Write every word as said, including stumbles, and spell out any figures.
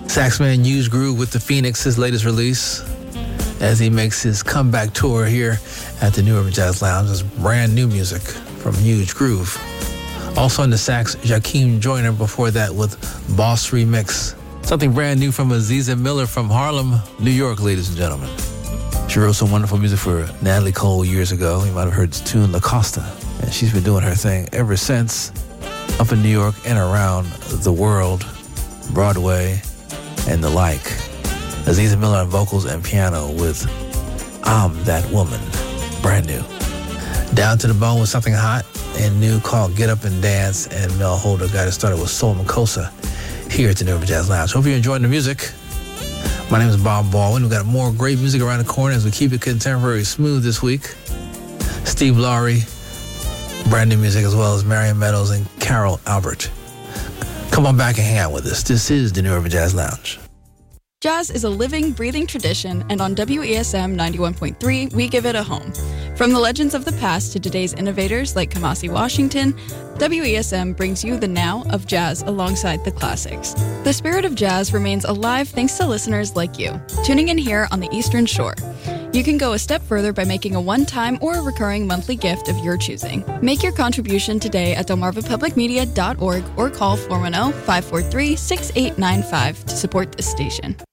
Saxman Huge Groove with The Phoenix, his latest release, as he makes his comeback tour here at the New Urban Jazz Lounge. It's brand new music from Huge Groove. Also on the sax, Jakeem Joyner before that with Boss Remix. Something brand new from Aziza Miller from Harlem, New York, ladies and gentlemen. She wrote some wonderful music for Natalie Cole years ago. You might have heard the tune La Costa. And she's been doing her thing ever since, up in New York and around the world, Broadway, and the like. Aziza Miller on vocals and piano with I'm That Woman, brand new. Down to the Bone with something hot and new called Get Up and Dance, and Mel Holder got it started with Soul Makossa here at the New Urban Jazz Lounge. Hope you're enjoying the music. My name is Bob Baldwin. We've got more great music around the corner as we keep it contemporary smooth this week. Steve Lowry, brand new music, as well as Marion Meadows and Carol Albert. Come on back and hang out with us. This is the New Urban Jazz Lounge. Jazz is a living, breathing tradition, and on W E S M ninety-one point three, we give it a home. From the legends of the past to today's innovators like Kamasi Washington, W E S M brings you the now of jazz alongside the classics. The spirit of jazz remains alive thanks to listeners like you, tuning in here on the Eastern Shore. You can go a step further by making a one-time or a recurring monthly gift of your choosing. Make your contribution today at delmarva public media dot org or call four one zero, five four three, six eight nine five to support this station.